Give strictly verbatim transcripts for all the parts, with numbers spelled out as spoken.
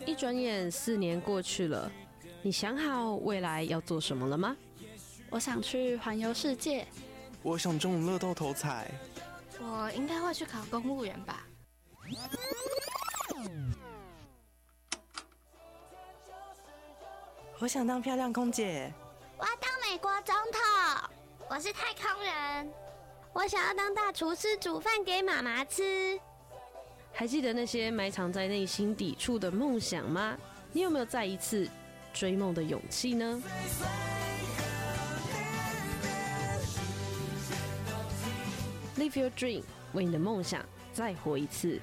一转眼四年过去了，你想好未来要做什么了吗？ 我想去环游世界。 我想中乐透头彩。 我应该会去考公务员吧。 我想当漂亮空姐。 我要当美国总统。我是太空人。我想要当大厨师，煮饭给妈妈吃。 还记得那些埋藏在内心抵触的梦想吗？你有没有再一次追梦的勇气呢？Live your dream， 为你的梦想再活一次。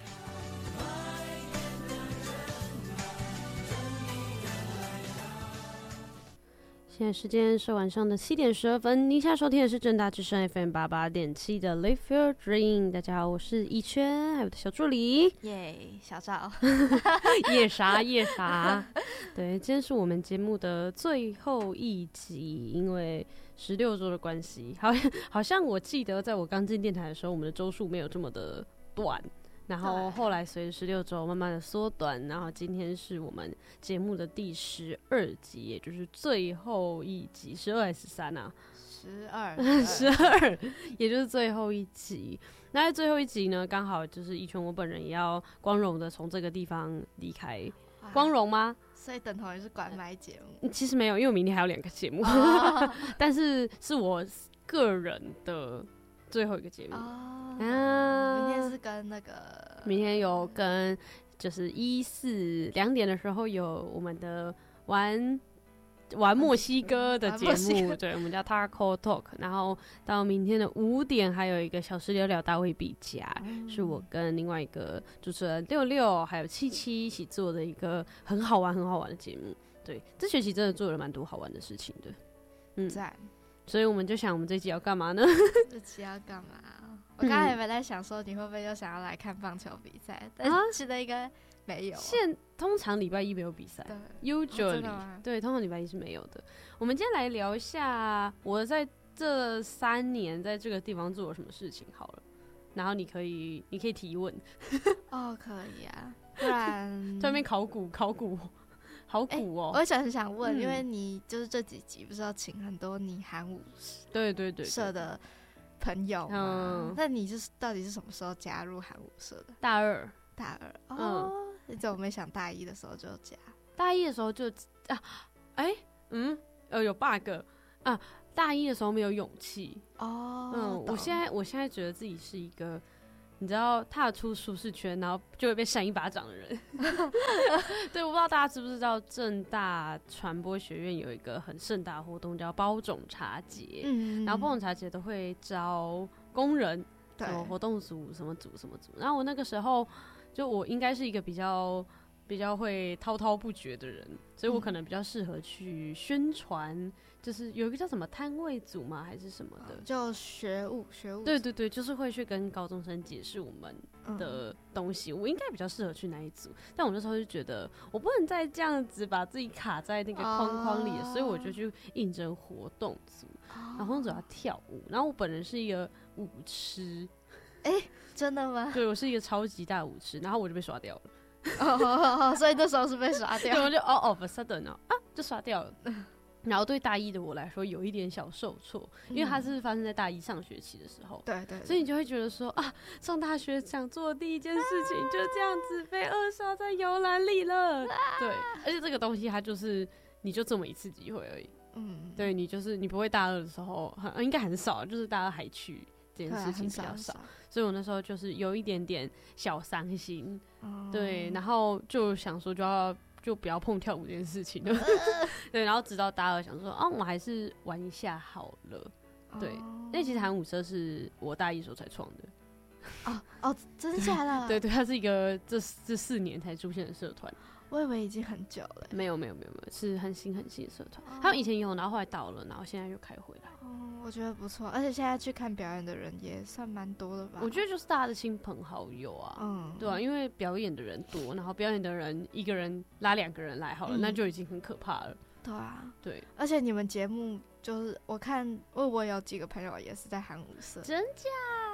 现在时间是晚上的七点十二分，您现在收听的是正大之声 F M 八八点七的 Live Your Dream。大家好，我是一圈，还有我的小助理， 耶、yeah, 小赵， 夜啥夜啥。对，今天是我们节目的最后一集，因为十六周的关系，好像好像我记得在我刚进电台的时候，我们的周数没有这么的短。然后后来随着十六周慢慢的缩短，然后今天是我们节目的第十二集，也就是最后一集，十二还是十三啊？ 十二， 十二，也就是最后一集。那在最后一集呢，刚好就是一圈我本人也要光荣的从这个地方离开。光荣吗？ 所以等同于是关麦节目？ 其实没有，因为我明天还有两个节目，哦、但是是我个人的最后一个节目。 哦啊，明天是跟那个， 明天有跟就是一四两点的时候有我们的玩玩墨西哥的节目，对，我们叫 Taco Talk。然后到明天的五点还有一个小时聊聊大卫毕加，嗯、是我跟另外一个主持人六六还有七七一起做的一个很好玩很好玩的节目。对，这学期真的做了蛮多好玩的事情的， 嗯，赞。 所以我们就想，我们这集要干嘛呢？ 这集要干嘛？我刚才有没有在想说，你会不会又想要来看棒球比赛？但是的应该没有。 现通常礼拜一没有比赛 ，usually、哦、对，通常礼拜一是没有的。我们今天来聊一下我在这三年在这个地方做了什么事情好了，然后你可以你可以提问。 哦，可以啊，不然在那边考古考古。好古哦、 欸！我想想问、嗯，因为你就是这几集不是要请很多你韩舞对对对社的朋友吗？那、嗯、你是到底是什么时候加入韩舞社的？ 大二， 大二哦。嗯、你怎么没想大一的时候就加？ 大一的时候就啊，哎、欸，嗯，呃，有 bug 啊。大一的时候没有勇气哦。 嗯，我现在我现在觉得自己是一个。你知道踏出舒适圈，然后就会被扇一巴掌的人。对，我不知道大家知不知道，政大传播学院有一个很盛大的活动叫包种茶节，嗯，然后包种茶节都会招工人，什么活动组、什么组、什么组。然后我那个时候，就我应该是一个比较比较会滔滔不绝的人，所以我可能比较适合去宣传。嗯，就是有一个叫什么摊位组吗？还是什么的？ 就学务学务。 对对对，就是会去跟高中生解释我们的东西。嗯、我应该比较适合去那一组，但我那时候就觉得我不能再这样子把自己卡在那个框框里了，哦、所以我就去应征活动组。哦、然后活动组要跳舞，然后我本人是一个舞痴。 哎、欸，真的吗？ 对，我是一个超级大舞痴，然后我就被刷掉了。 哦哦哦，所以那时候是被刷掉了。 对，我就 all of a sudden 啊，就刷掉了。然后对大一的我来说有一点小受挫，因为它是发生在大一上学期的时候， 对 对, 对， 所以你就会觉得说啊，上大学想做的第一件事情就这样子被扼杀在摇篮里了，啊、对，而且这个东西它就是你就这么一次机会而已，嗯，对你就是你不会大二的时候应该很少，就是大二还去这件事情比较少，所以我那时候就是有一点点小伤心，嗯、对，然后就想说就要。就不要碰跳舞这件事情了，对，然后直到大二想说，啊，我还是玩一下好了，对，因为其实韩舞社是我大一时候才创的， 哦哦，真的假的？ 对对，它是一个这这四年才出现的社团， 我以为已经很久了。 没有没有没有没有，是很新很新的社团，哦、他们以前有，然后后来倒了，然后现在又开回来。 哦，我觉得不错，而且现在去看表演的人也算蛮多的吧？ 我觉得就是大家的亲朋好友啊，嗯，对啊，因为表演的人多，然后表演的人一个人拉两个人来好了，嗯、那就已经很可怕了。 对啊， 对， 而且你们节目就是我看，因为我有几个朋友也是在韩舞社， 真假？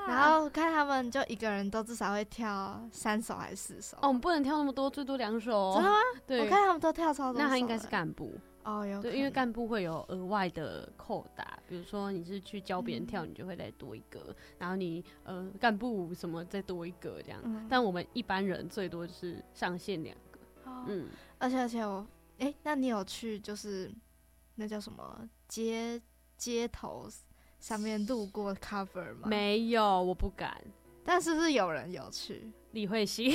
然后看他们就一个人都至少会跳三首还是四首。 哦，我们不能跳那么多，最多两首。 真的吗？ 对， 我看他们都跳超多首。 那他应该是干部。 哦，有对，因为干部会有额外的扣打，比如说你是去教别人跳，嗯、你就会再多一个，然后你呃干部什么再多一个这样。嗯、但我们一般人最多就是上限两个。哦、嗯， 而且而且我，哎、欸，那你有去就是那叫什么街街头上面录过 cover 吗？ 没有，我不敢。 但是不是有人有去？ 李慧欣。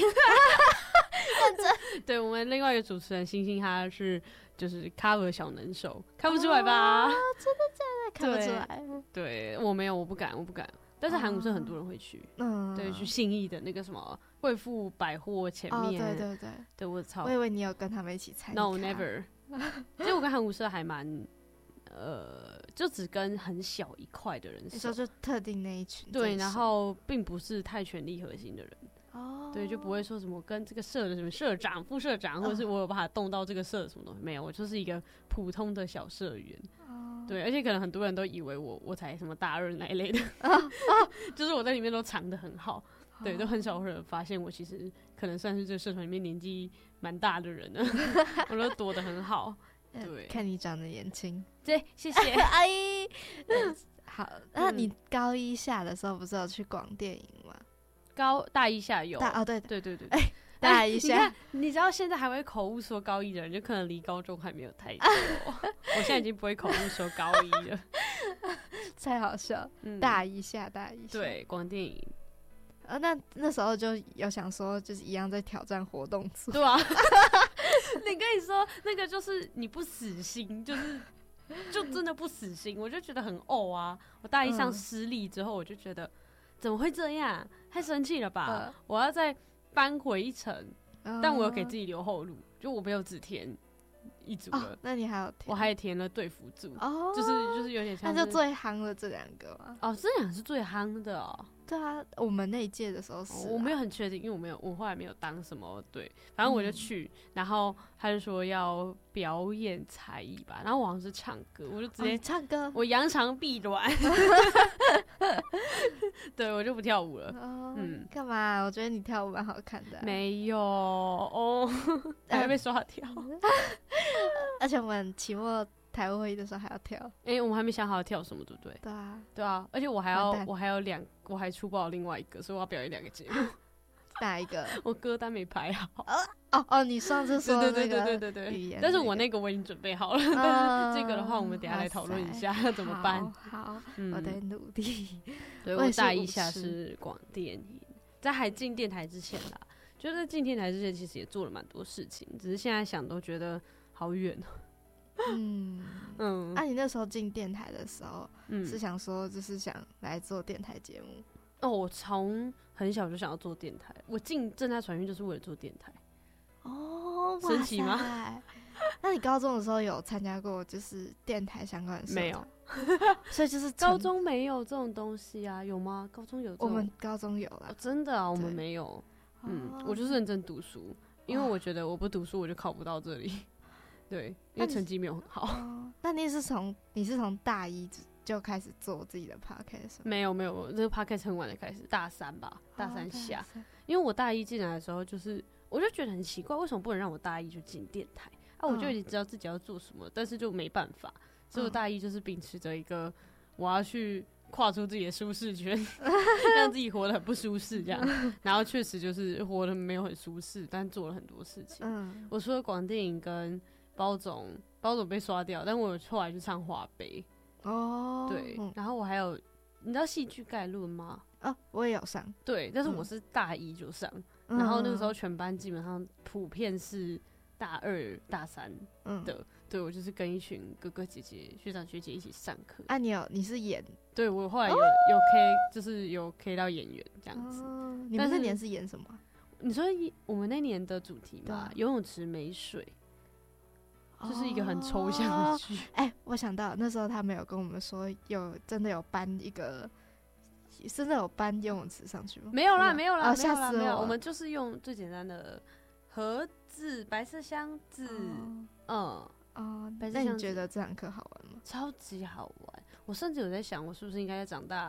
对，我们另外一个主持人星星，他是就是 cover 小能手，看不出来吧？ 哦、真的假的？看不出来。 对，我没有，我不敢，我不敢。但是韩舞社很多人会去，嗯，对，去信义的那个什么贵妇百货前面， 哦、对对对， 对我超， 我以为你有跟他们一起参加。 No never， 其实我跟韩舞社还蛮，呃，就只跟很小一块的人熟， 你说就特定那一群， 对，然后并不是太权力核心的人。哦，对，就不会说什么跟这个社的什么社长、副社长，或者是我有办法动到这个社的什么东西，没有，我就是一个普通的小社员。哦，对，而且可能很多人都以为我我才什么大二那一类的，哦哦、就是我在里面都藏得很好，对，都很少会有人发现我其实可能算是这个社团里面年纪蛮大的人了，我都躲得很好。对， 看你长得年轻， 对，谢谢阿姨。好，那你高一下的时候不是有去广电影吗？ 高大一下有， 大哦对对对对， 哎、欸，大一下， 欸、你, 你知道现在还会口误说高一的人，就可能离高中还没有太久。我现在已经不会口误说高一了， 太好笑。嗯、大一下，大一下， 对，广电影。 啊，那那时候就有想说，就是一样在挑战活动组， 对啊。你跟你说，那个就是你不死心，就是就真的不死心，我就觉得很怄啊。我大一上失利之后，我就觉得。怎么会这样？太生气了吧！呃、我要再扳回一城，呃、但我有给自己留后路，就我没有只填一组了。 哦、那你还有填？ 我还填了队服组，哦、就是就是有点像是。 那就最夯的这两个嘛。 哦，这两个是最夯的哦。 对啊，我们那一届的时候是、啊哦，我没有很确定，因为我没有，我后来没有当什么队，反正我就去，嗯、然后他就说要表演才艺吧，然后我好像是唱歌，我就直接、 哦、唱歌， 我扬长避短，对我就不跳舞了。 哦、嗯，干嘛？我觉得你跳舞蛮好看的、啊。 没有哦，还被刷掉。 而且我们期末台务会议的时候还要跳， 哎、欸，我们还没想好要跳什么，对不对？ 对啊， 对啊，而且我还要，我还有两，我还出报另外一个，所以我要表演两个节目。 哪一个？ 我歌单没排好。 哦哦哦，你上次说的那个对对对对对对，但是我那个我已经准备好了，嗯、但是这个的话，我们等一下来讨论一下要怎么办。 好，好嗯、我得努力。 对，我大一下是广电影，在还进电台之前啦，就在进电台之前，其实也做了蛮多事情，只是现在想都觉得好远。 嗯嗯，那、啊、你那时候进电台的时候，嗯、是想说就是想来做电台节目？ 哦，我从很小就想要做电台，我进正大传运就是为了做电台。 哦， 神奇吗？ 那你高中的时候有参加过就是电台相关的社团？ 没有， 所以就是高中没有这种东西啊？有吗？高中有这种？ 我们高中有啦、 哦。真的啊，我们没有。嗯，哦、我就是认真读书，因为我觉得我不读书我就考不到这里。对，因为成绩没有很好。 哦、那你是从你是从大一就开始做自己的 podcast？ 没有没有，这个 podcast 很晚才开始，大三吧，大三下。哦、因为我大一进来的时候，就是我就觉得很奇怪，为什么不能让我大一就进电台？啊，我就已经知道自己要做什么，嗯、但是就没办法，所以我大一就是秉持着一个我要去跨出自己的舒适圈，让自己活得很不舒适这样。然后确实就是活得没有很舒适，但做了很多事情。嗯、我除了广电影跟包总，包总被刷掉，但我有后来去唱华杯哦，对，嗯、然后我还有，你知道戏剧概论吗？ 啊，我也有上， 对，但是我是大一就上，嗯、然后那个时候全班基本上普遍是大二、大三的，嗯、对我就是跟一群哥哥姐姐、学长学姐一起上课。 啊，你有你是演？ 对我后来有、哦、有 K， 就是有 K 到演员这样子。 哦、你们那年是演什么？ 你说我们那年的主题嘛，游泳池没水。就是一个很抽象的剧。 哎、哦欸，我想到那时候他们有跟我们说，有真的有搬一个，真的有搬游泳池上去吗？ 没有啦，没有啦， 哦、 没有啦，没有。我们就是用最简单的盒子、白色箱子，哦、嗯， 哦，那你觉得这堂课好玩吗？ 超级好玩。我甚至有在想，我是不是应该在长大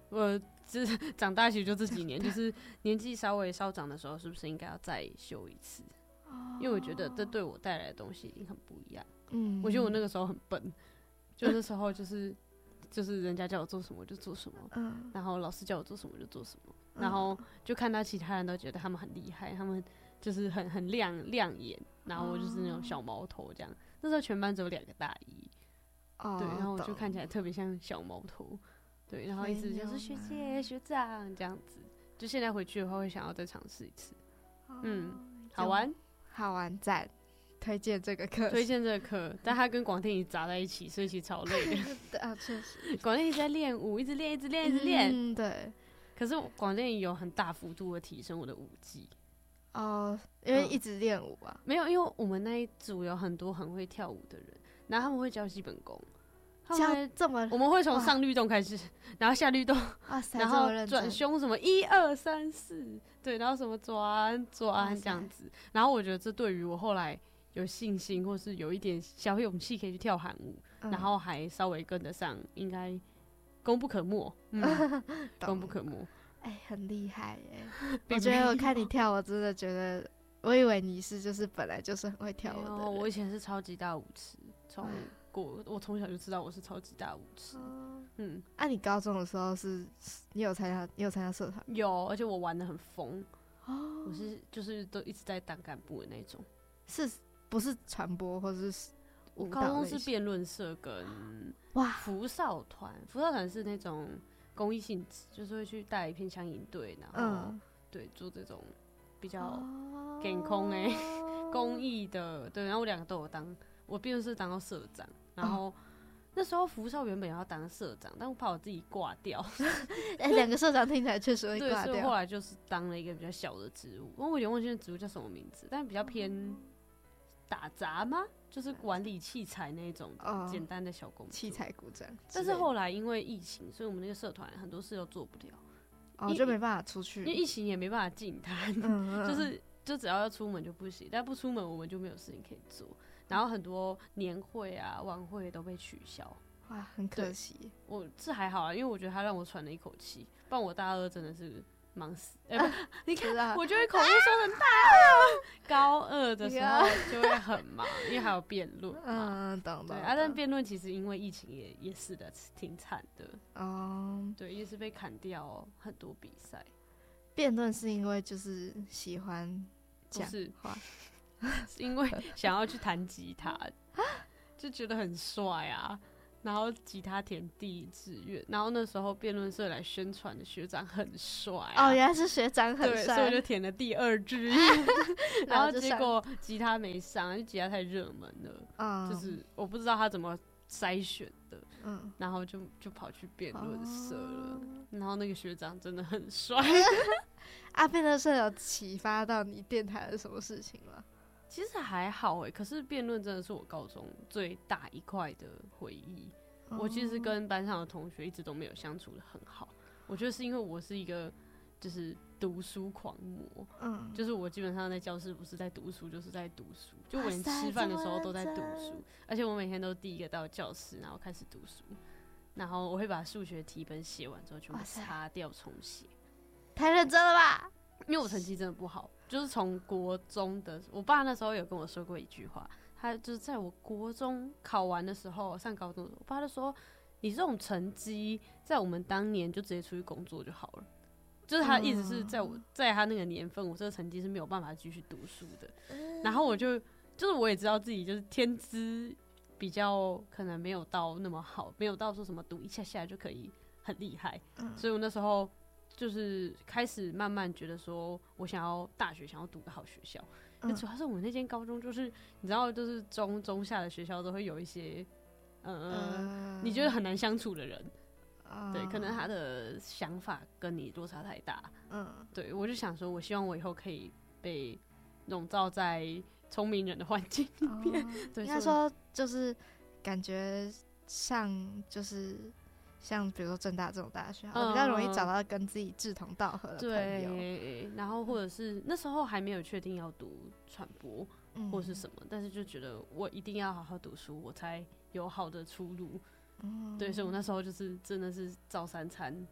我就是长大其实就这几年，就是年纪稍微稍长的时候，是不是应该要再修一次？因为我觉得这对我带来的东西一定很不一样。嗯，我觉得我那个时候很笨，就那时候就是就是人家叫我做什么我就做什么，嗯，然后老师叫我做什么我就做什么，嗯，然后就看到其他人都觉得他们很厉害，他们就是很很亮亮眼，然后我就是那种小毛头这样。那时候全班只有两个大一，哦，对，然后我就看起来特别像小毛头。对，然后一直就是学姐学长这样子，就现在回去的话会想要再尝试一次。哦，嗯，好玩， 好玩，赞，推荐这个课， 推荐这个课，但它跟广电仪砸在一起，所以其实超累的。 对啊，确实， 广电仪在练舞，一直练，一直练，一直练。 嗯，对。 可是广电仪有很大幅度的提升我的舞技。 哦，因为一直练舞啊， 嗯。没有，因为我们那一组有很多很会跳舞的人，然后他们会教基本功。 教这么， 我们会从上律动开始，然后下律动，然后转胸什么一二三四，对，然后什么转转这样子。然后我觉得这对于我后来有信心，或是有一点小勇气可以去跳韩舞，嗯，然后还稍微跟得上，应该功不可没。嗯，功不可没。 哎，欸，很厉害耶！我觉得我看你跳，我真的觉得，我以为你是就是本来就是很会跳舞的人。 我以前是超级大舞痴，从。我我从小就知道我是超级大舞痴。嗯， 嗯，啊，你高中的时候是，你有参加，你有参加社团？ 有，而且我玩得很疯。哦，我是就是都一直在当干部的那种。 是不是传播或是舞蹈？我高中是辩论社跟哇福少团，福少团是那种公益性质，就是会去带偏乡营队，然后、嗯、对做这种比较健康的公益的，对，然后我两个都有当。我辩论社当到社长，然后、哦、那时候福少原本也要当社长，但我怕我自己挂掉。 哎、欸，两个社长听起来确实会挂掉。 对，所以后来就是当了一个比较小的职务，因为我有点忘记那职务叫什么名字，但比较偏打杂吗？就是管理器材那种简单的小工作， 器材股长。 但是后来因为疫情，所以我们那个社团很多事都做不了， 哦，就没办法出去， 因为疫情也没办法进摊，嗯嗯就是就只要要出门就不行，但不出门我们就没有事情可以做。然后很多年会啊、晚会都被取消， 哇，很可惜。 我是还好啊，因为我觉得他让我喘了一口气，不然我大二真的是忙死。欸啊、你看，啊、我就会口误说成大二，高二的时候就会很忙，因为还有辩论嘛。 嗯，懂懂。 对啊，但辩论其实因为疫情也也是的，挺惨的。哦，对，也是被砍掉很多比赛。 辩论是因为就是喜欢讲话。 是因为想要去弹吉他，就觉得很帅啊。然后吉他填第一志愿，然后那时候辩论社来宣传的学长很帅、啊、 哦，原来是学长很帅， 对，所以我就填了第二志愿。然后结果吉他没上，因为吉他太热门了、嗯，就是我不知道他怎么筛选的，嗯，然后就就跑去辩论社了、哦。然后那个学长真的很帅。 啊，辩论社有启发到你电台的什么事情吗？ 其实还好哎，可是辩论真的是我高中最大一块的回忆。哦、我其实跟班上的同学一直都没有相处得很好。我觉得是因为我是一个就是读书狂魔，嗯，就是我基本上在教室不是在读书就是在读书，就我连吃饭的时候都在读书，而且我每天都第一个到教室，然后开始读书，然后我会把数学题本写完之后全部擦掉重写。 太认真了吧？ 因为我成绩真的不好。就是从国中的，我爸那时候有跟我说过一句话，他就是在我国中考完的时候，上高中的时候，我爸就说：“你这种成绩，在我们当年就直接出去工作就好了。”就是他意思是在我在他那个年份，我这个成绩是没有办法继续读书的。然后我就就是我也知道自己就是天资比较可能没有到那么好，没有到说什么读一下下就可以很厉害，所以我那时候。就是开始慢慢觉得说，我想要大学，想要读个好学校。那、嗯、主要是我们那间高中，就是你知道，就是中中下的学校都会有一些，呃，嗯、你觉得很难相处的人。嗯、对，可能他的想法跟你落差太大。嗯，对，我就想说，我希望我以后可以被笼罩在聪明人的环境里面。哦、对， 应该说就是感觉像就是。像比如说政大这种大学，嗯、比较容易找到跟自己志同道合的朋友。 对，然后或者是那时候还没有确定要读传播或是什么，嗯、但是就觉得我一定要好好读书，我才有好的出路。嗯、对，所以我那时候就是真的是照三餐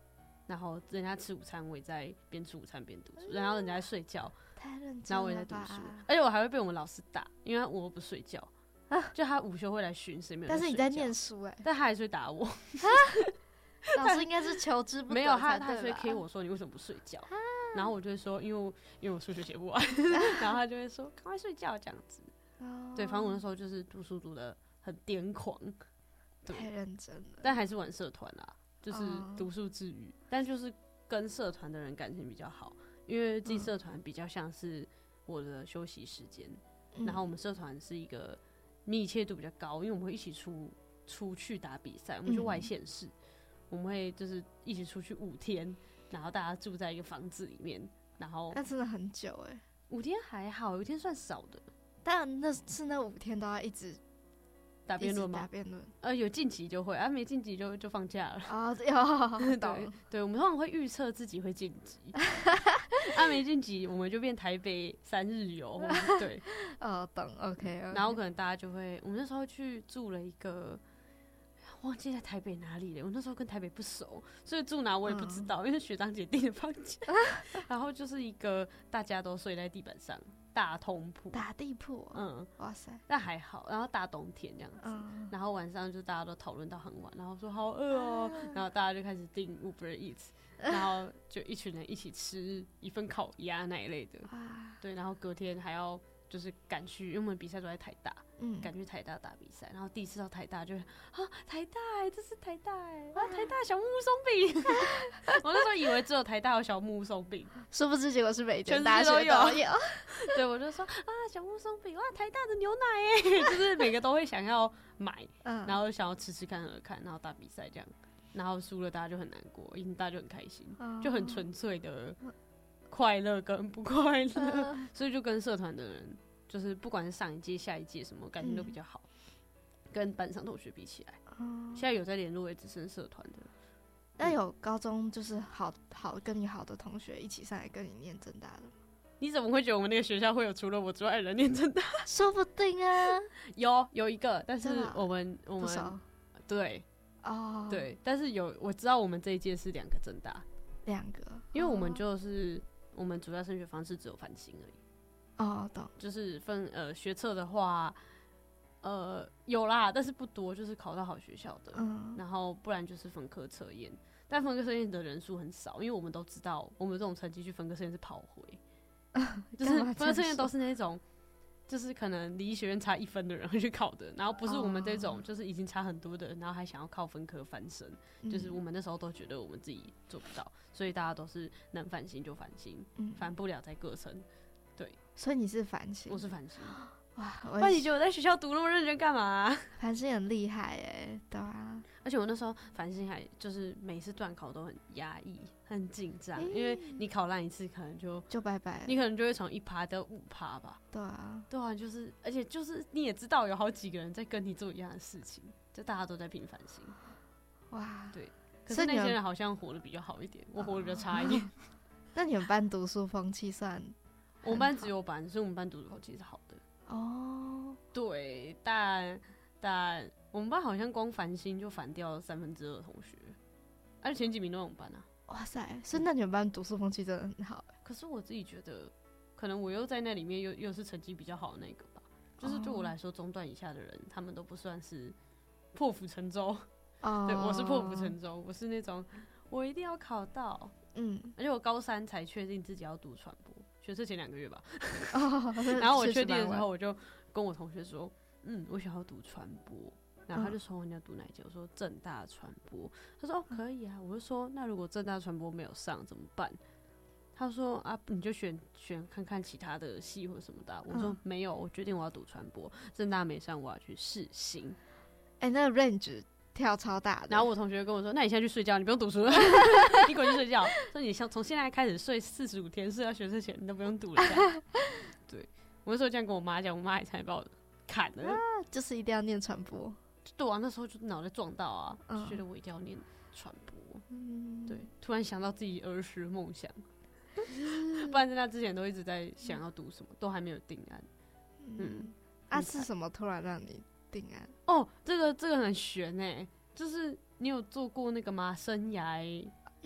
然后人家吃午餐，我也在边吃午餐边读书，然后人家在睡觉， 太认真了吧， 然后我也在读书，而且我还会被我们老师打，因为我不睡觉，就他午休会来巡视，没有。 但是你在念书哎、欸， 但他还是会打我。 老师应该是求之不得， 没有他，他还会 K 我说你为什么不睡觉？然后我就会说，因为我因为我数学写不完，然后他就会说赶快睡觉这样子。哦、对，反正我那时候就是读书读的很癫狂， 太认真了， 但还是玩社团啦，就是读书之余，哦、但就是跟社团的人感情比较好，因为进社团比较像是我的休息时间，嗯、然后我们社团是一个密切度比较高，因为我们会一起出出去打比赛，我们去外县市。嗯，我们会就是一起出去五天，然后大家住在一个房子里面，然后那真的很久哎、欸， 五天还好，有一天算少的， 但那是那五天都要一直打辩论吗？ 打辩论， 呃，有晋级就会，啊，没晋级就就放假了。 啊、哦，有对对，我们通常会预测自己会晋级，啊，没晋级我们就变台北三日游，对， 哦，懂 ，OK，, okay. 然后可能大家就会，我们那时候去住了一个。忘记在台北哪里了，我那时候跟台北不熟，所以住哪我也不知道，嗯、因为学长姐订的房间，然后就是一个大家都睡在地板上，大通铺， 打地铺，嗯，哇塞， 但还好，然后大冬天这样子，嗯、然后晚上就大家都讨论到很晚，然后说好饿哦、喔，啊、然后大家就开始订 Uber Eats， 然后就一群人一起吃一份烤鸭那一类的，对，然后隔天还要就是赶去，因为我们比赛都在台大。嗯，赶去台大打比赛，然后第一次到台大就啊，台大哎、欸，这是台大哎、欸，啊，台大小木屋松饼，我那时候以为只有台大有小木屋松饼， 殊不知结果是每间大学都有。有对，我就说啊，小木屋松饼，哇，台大的牛奶哎、欸，就是每个都会想要买，嗯、然后想要吃吃看喝看，然后打比赛这样，然后输了大家就很难过，赢大家就很开心，嗯、就很纯粹的快乐跟不快乐，嗯、所以就跟社团的人。就是不管是上一届、下一届什么感情都比较好，嗯、跟班上同学比起来，嗯、现在有在联络也只剩社团的。 那有高中就是好好跟你好的同学一起上来跟你念政大的吗？ 你怎么会觉得我们那个学校会有除了我之外的人念政大？ 说不定啊， 有有一个，但是我们我们对哦对，但是有我知道我们这一届是两个政大， 两个， 因为我们就是我们主要升学方式只有繁星而已。 哦，懂， 就是分呃学测的话，呃有啦，但是不多，就是考到好学校的，嗯、然后不然就是分科测验，但分科测验的人数很少，因为我们都知道，我们这种成绩去分科测验是跑回，就是分科测验都是那种，就是可能离学院差一分的人会去考的，然后不是我们这种，就是已经差很多的人，然后还想要靠分科翻身，嗯、就是我们那时候都觉得我们自己做不到，所以大家都是能翻新就翻新，嗯、翻不了再各升。对， 所以你是繁星， 我是繁星。 哇， 那你觉得我在学校读那么认真干嘛、啊？ 繁星很厉害哎，对啊。 而且我那时候繁星还就是每次段考都很压抑、很紧张，欸、因为你考烂一次可能就就拜拜了， 你可能就会从一趴到五趴吧。 对啊， 对啊，就是而且就是你也知道有好几个人在跟你做一样的事情，就大家都在拼繁星。哇，对。可是那些人好像活得比较好一点，我活得比较差一点。 那你们班读书风气算？ 我们班只有班，所以我们班读书风气是好的。哦，对，但但我们班好像光繁星就反掉了三分之二的同学，而且前几名都在我们班啊。 哇塞，所以那你们班读书风气真的很好。 可是我自己觉得，可能我又在那里面又又是成绩比较好的那个吧。就是对我来说，中段以下的人，他们都不算是破釜沉舟。哦，对，我是破釜沉舟，我是那种我一定要考到。嗯，而且我高三才确定自己要读传播。学测前两个月吧，哦、然后我确定的时候，我就跟我同学说，嗯，我想要读传播，然后他就说你要读哪一届？我说政大传播，他说哦可以啊，我就说那如果政大传播没有上怎么办？他说啊你就选选看看其他的系或什么的、啊，我说没有，我决定我要读传播，政大没上我要去世新， 哎、欸，那个 range。跳超大的， 然后我同学跟我说：“那你现在去睡觉，你不用读书了，你滚去睡觉。说你从现在开始睡四十五天，睡到学测前，你都不用读了。”对，我那时候这样跟我妈讲，我妈也才把我砍了、啊， 就是一定要念传播。 对啊，那时候就脑袋撞到啊，嗯、就觉得我一定要念传播。嗯，对，突然想到自己儿时的梦想，不然在那之前都一直在想要读什么，都还没有定案。嗯， 嗯啊，是什么突然让你？定案哦，这个这个很悬哎、欸，就是你有做过那个吗？生涯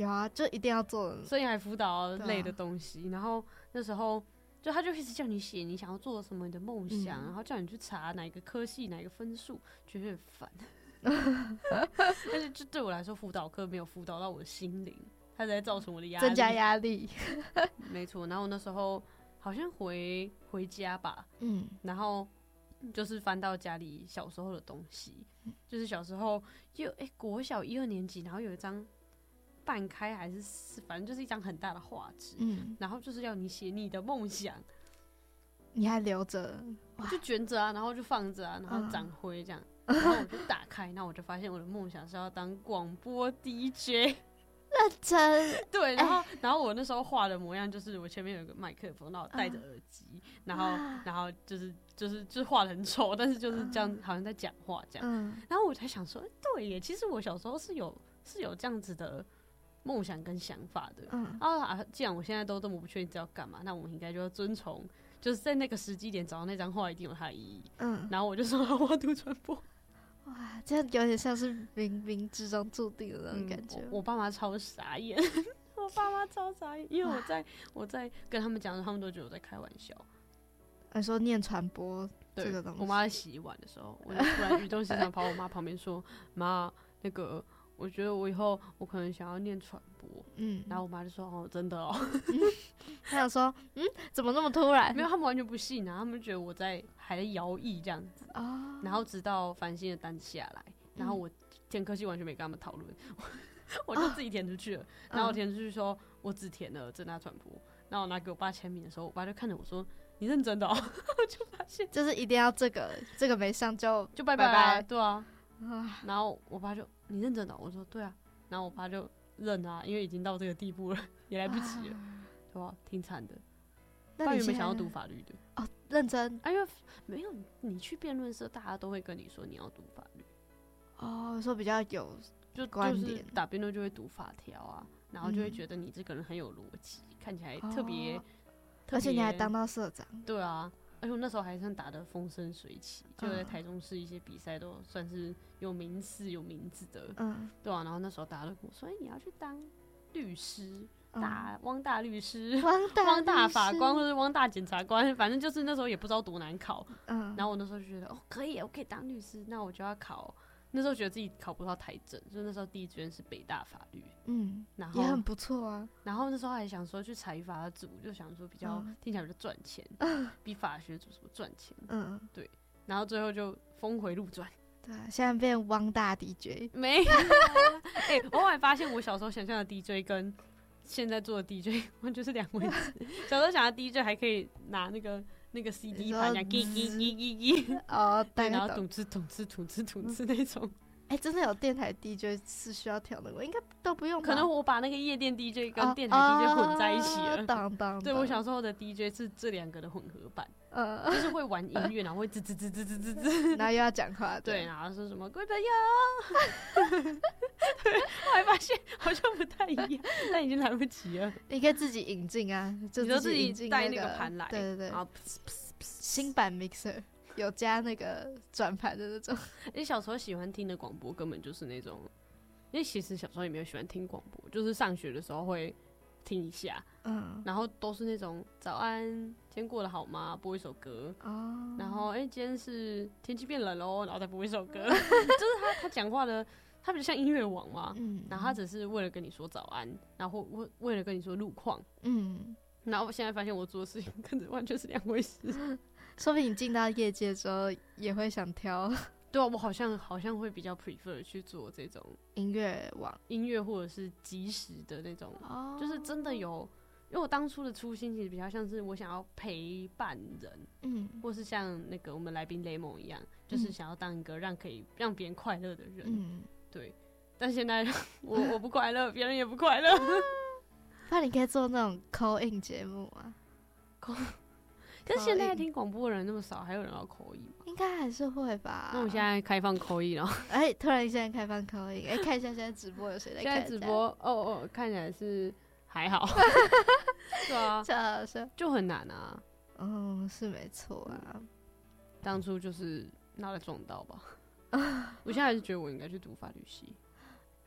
有啊，就一定要做生涯辅导类的东西。啊、然后那时候就他就一直叫你写你想要做什么，你的梦想、嗯，然后叫你去查哪个科系、哪个分数，觉得很烦。但是就对我来说，辅导课没有辅导到我的心灵，它在造成我的压力， 增加压力。 没错，然后那时候好像回回家吧，嗯，然后就是翻到家里小时候的东西，嗯、就是小时候就哎、欸、国小一二年级，然后有一张半开还是反正就是一张很大的画纸，嗯，然后就是要你写你的梦想， 你还留着， 我就卷着啊，然后就放着啊，然后长灰这样。嗯然后我就打开，那我就发现我的梦想是要当广播 D J， 认真。 对，然后、欸、然后我那时候画的模样就是我前面有个麦克风，然后我戴着耳机，嗯、然后然后就是就是就是画的很丑，但是就是这样好像在讲话这样、嗯。然后我才想说，对耶，其实我小时候是有是有这样子的梦想跟想法的。嗯、啊，既然我现在都这么不确定要干嘛，那我们应该就要遵从，就是在那个时机点找到那张画一定有它的意义。嗯，然后我就说我要读传播。 哇，这样有点像是冥冥之中注定的那种感觉。 嗯、我, 我爸妈超傻眼，我爸妈超傻眼，因为我在我在跟他们讲，他们都觉得我在开玩笑。 你说念传播这个东西， 我妈在洗碗的时候，我就突然语重心长跑我妈旁边说：“妈，那个，我觉得我以后我可能想要念传播。”嗯，然后我妈就说：“哦，真的哦。嗯” 她想说：“嗯，怎么那么突然？” 没有，他们完全不信啊，他们觉得我在还在摇曳这样子。哦。然后直到繁星的单下来，然后我填科系完全没跟他们讨论，嗯、我就自己填出去了。哦、然后我填出去说，我只填了政大传播。然后我拿给我爸签名的时候，我爸就看着我说：“你认真的哦？”我就发现就是一定要这个，这个没上就就拜拜、啊，拜拜对啊。然后我爸就：“你认真的？”我说：“对啊。”然后我爸就认啊，因为已经到这个地步了，也来不及了，啊、对吧？挺惨的。他原本想要读法律的哦，认真， 啊，因为没有你去辩论社，大家都会跟你说你要读法律。 哦，说比较有就观点，就是打辩论就会读法条啊，然后就会觉得你这个人很有逻辑，嗯、看起来特别、哦， 而且你还当到社长。 对啊，而且我那时候还算打得风生水起，就在台中市一些比赛都算是有名次、有名字的，嗯，对啊，然后那时候大家都跟我说，哎、欸，你要去当律师。大汪大律师、 汪大, 汪大法官或者汪大检察官，反正就是那时候也不知道多难考。嗯，然后我那时候就觉得哦，可以，我可以当律师，那我就要考。那时候觉得自己考不到台政，所以那时候第一志愿是北大法律。嗯，然后也很不错啊。 然后那时候还想说去财法组，就想说比较、嗯、听起来比较赚钱，嗯、比法学组什么赚钱。嗯，对。然后最后就峰回路转。 对，现在变汪大 D J 没有。哎、欸，我后来发现我小时候想象的 D J 跟现在做的 D J 完全是两回事。小时候想的 D J 还可以拿那个那个 C D 盘，这样叽叽叽叽叽， 哦， 对，然后咚哧咚哧咚哧咚哧那种。 哎、欸，真的有电台 D J 是需要调的，我应该都不用吧。 可能我把那个夜店 D J 跟电台 D J 混在一起了。 当、哦、当、哦， 对，我小时候的 D J 是这两个的混合版，呃，就是会玩音乐，然后会吱吱吱吱吱吱吱， 然后又要讲话， 对，然后说什么各位朋友，对，后来发现好像不太一样，但已经来不及了。 你可以自己引进啊，就自己带那个盘来， 对对对， 然后新版 mixer。有加那个转盘的那种。 你小时候喜欢听的广播根本就是那种，因为其实小时候也没有喜欢听广播，就是上学的时候会听一下，嗯，然后都是那种早安，今天过得好吗？播一首歌，哦，然后哎、欸，今天是天气变冷喽，然后再播一首歌，就是他他讲话的，他比较像音乐网嘛，嗯，然后他只是为了跟你说早安，然后为为了跟你说路况，嗯，然后我现在发现我做的事情跟着完全是两回事。 说不定你进到业界之后也会想挑。 对啊，我好像好像会比较 prefer 去做这种音乐网音乐或者是即时的那种，哦，就是真的有，因为我当初的初心其实比较像是我想要陪伴人，嗯，或是像那个我们来宾雷蒙一样，就是想要当一个让可以让别人快乐的人，嗯，对。但现在我我不快乐，别人也不快乐。 那你可以做那种 call in 节目啊。 可是现在听广播的人那么少，还有人要口音吗？ 应该还是会吧。 那我们现在开放口音了。 哎、欸，突然现在开放口音，哎、欸，看一下现在直播有谁在看？ 现在直播哦哦，看起来是还好。对啊， 是就很难啊。 嗯，是没错啊。 当初就是脑袋撞到吧。我现在还是觉得我应该去读法律系。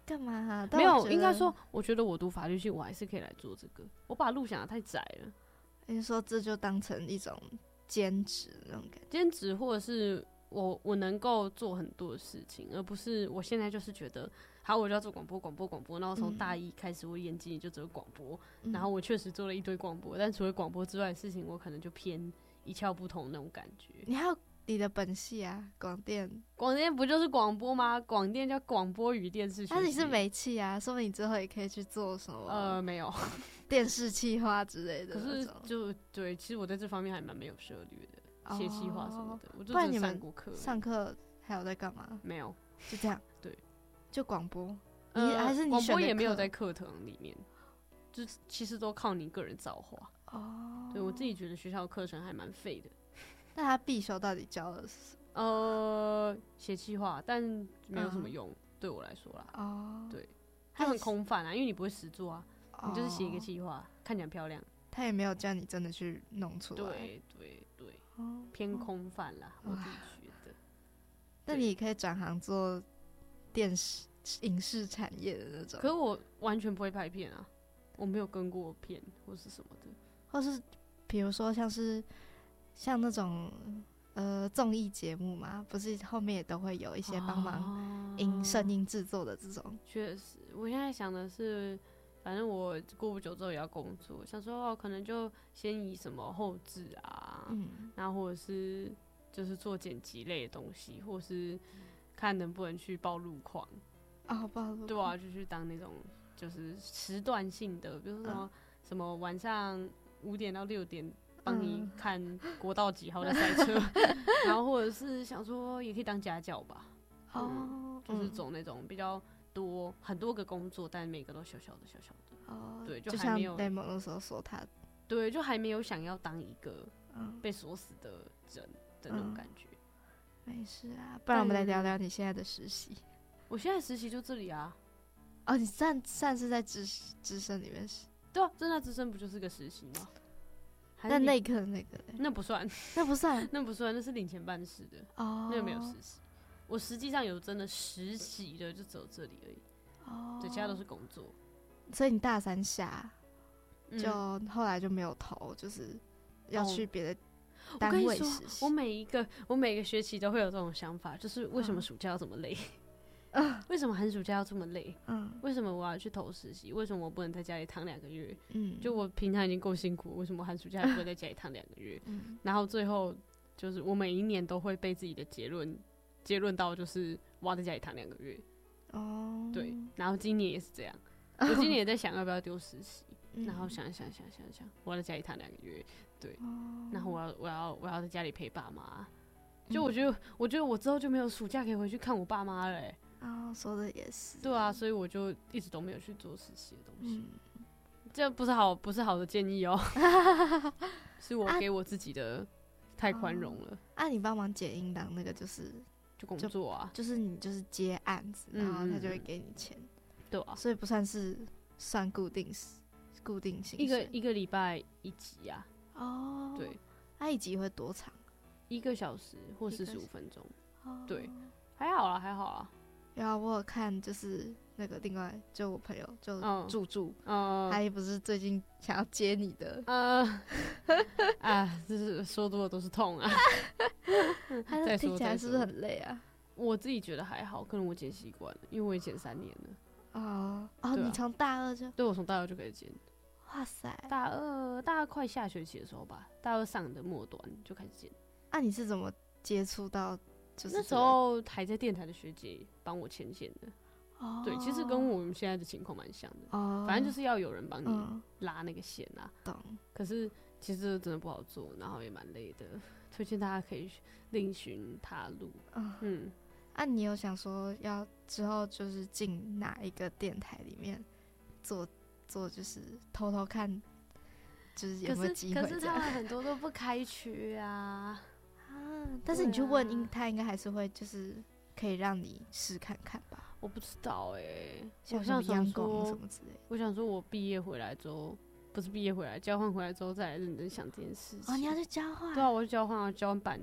干嘛啊？ 没有，应该说，我觉得我读法律系，我还是可以来做这个。我把路想的太窄了。 你说这就当成一种兼职那种感觉， 兼职或者是我我能够做很多的事情，而不是我现在就是觉得，好，我就要做广播，广播，广播。然后从大一开始，我眼睛里就只有广播，嗯、然后我确实做了一堆广播，但除了广播之外的事情，我可能就偏一窍不通那种感觉。 你还有你的本系啊，广电， 广电不就是广播吗？广电叫广播与电视学系。 但是你是媒企啊，说明你之后也可以去做什么？ 呃，没有电视企划之类的。 可是就对，其实我在这方面还蛮没有涉猎的，写企划什么的， 哦、 我就只上过课。 上课还有在干嘛？ 没有， 就这样。 对， 就广播。你、 呃、 还是你广播也没有在课堂里面，就其实都靠你个人造化。 哦， 对我自己觉得学校课程还蛮废的。 那他必修到底教的是什么？ 呃，写企划，但没有什么用，嗯、对我来说啦。 哦， 对，就很空泛啊，因为你不会实做啊，哦、你就是写一个企划，看起来漂亮。 他也没有叫你真的去弄出来。 对对对，哦、偏空泛啦，哦、我自己觉得。 那你可以转行做电视、影视产业的那种。 可是我完全不会拍片啊，我没有跟过片或是什么的， 或是比如说像是。像那种呃综艺节目嘛，不是后面也都会有一些帮忙音声音制作的这种。 确实，我现在想的是，反正我过不久之后也要工作，想说哦，可能就先以什么后制啊，嗯，然后或者是就是做剪辑类的东西，或是看能不能去报路况。 哦，报路况。 对啊，就去当那种就是时段性的，比如说什么、嗯、什么晚上五点到六点。帮你看国道几号的赛车，嗯、然后或者是想说也可以当家教吧，哦、嗯，就是走那种比较多很多个工作，但每个都小小的小小的，哦，对，就还没有。 就像 Lemon 那时候说他， 对，就还没有想要当一个被锁死的人的那种感觉。 嗯、没事啊，不然我们来聊聊你现在的实习。 我现在实习就这里啊。 哦，你上上次在资资深里面实？ 对啊，正大资深不就是个实习吗？ 那那个那个那不算， 那不算， 那不算，那是领钱办事的哦，那个没有实习。我实际上有真的实习的，就只有这里而已。哦，对，其他都是工作。 所以你大三下，就、嗯、后来就没有投，就是要去别的单位实习。 我每一个我每个学期都会有这种想法，就是为什么暑假要这么累？嗯、为什么寒暑假要这么累？嗯，为什么我要去投实习？为什么我不能在家里躺两个月？嗯，就我平常已经够辛苦，为什么寒暑假还不会在家里躺两个月？嗯，然后最后就是我每一年都会被自己的结论结论到，就是我要在家里躺两个月。哦，对，然后今年也是这样，我今年也在想要不要丢实习，嗯、然后想想想想想，我要在家里躺两个月，对，哦、然后我要我要我要在家里陪爸妈。就我觉得，嗯、我觉得我之后就没有暑假可以回去看我爸妈了、欸。 哦，说的也是。 对啊，所以我就一直都没有去做实习的东西。嗯、这不是好，不是好的建议哦，是我给我自己的太宽容了。 啊，啊你帮忙剪音档那个就是就工作啊， 就，就是你就是接案子，然后他就会给你钱。嗯、 对啊， 所以不算是算固定固定薪水。 一个一个礼拜一集啊。哦。对。 那、啊、一集会多长？ 一个小时或四十五分钟。哦。对，还好啦，还好啦。 有啊，我有看，就是那个另外就我朋友就柱柱，嗯，他也不是最近想要接你的，嗯， 啊，就是说多了都是痛啊。 他听起来是不是很累啊？ 我自己觉得还好，可能我剪习惯了，因为我也剪三年了。 哦哦，啊、你从大二就？ 对，我从大二就开始剪。 哇塞！ 大二大二快下学期的时候吧，大二上的末端就开始剪。 啊，你是怎么接触到？就是那时候还在电台的学姐帮我牵线的，哦、对，其实跟我们现在的情况蛮像的，哦、反正就是要有人帮你拉那个线啊。懂、嗯。可是其实真的不好做，然后也蛮累的，推荐大家可以另寻他路。嗯嗯。 啊，你有想说要之后就是进哪一个电台里面做做，就是偷偷看，就是有没有机会？ 可是他们很多都不开缺啊。 啊、但是你去问，应他应该还是会，就是可以让你试看看吧。 我不知道哎、欸， 我想想说什么之类。 我想说，我毕业回来之后，不是毕业回来，交换回来之后再来认真想这件事情。 哦，你要去交换？ 对啊，我去交换，要交换半年啊，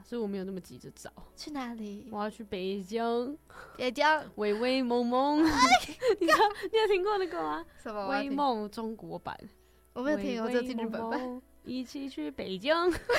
所以我没有那么急着找。 去哪里？ 我要去北京， 北京微微梦梦，你知道你有听过那个吗？ 什么？ 微梦中国版， 我没有听过，我只有听日本版。 一起去北京。